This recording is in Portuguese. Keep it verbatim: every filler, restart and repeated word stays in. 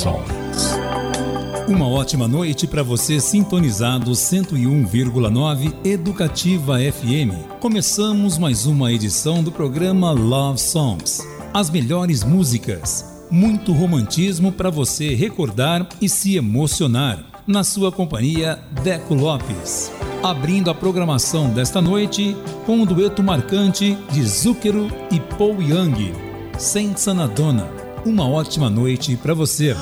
Songs. Uma ótima noite para você sintonizado cento e um vírgula nove Educativa F M. Começamos mais uma edição do programa Love Songs. As melhores músicas, muito romantismo para você recordar e se emocionar. Na sua companhia, Deco Lopes. Abrindo a programação desta noite com um dueto marcante de Zucchero e Paul Young, Senza na Donna. Uma ótima noite para você.